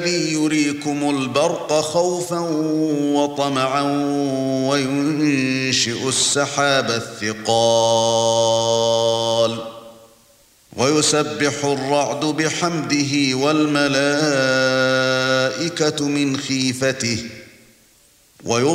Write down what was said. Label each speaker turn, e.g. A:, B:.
A: الذي يريكم البرق خوفا وطمعا وينشئ السحاب الثقال ويسبح الرعد بحمده والملائكة من خيفته